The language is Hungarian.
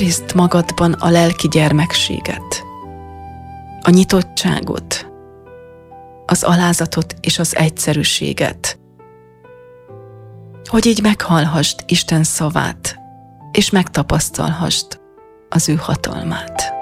Őrizd magadban a lelki gyermekséget, a nyitottságot, az alázatot és az egyszerűséget, hogy így meghallhassd Isten szavát, és megtapasztalhassd az ő hatalmát.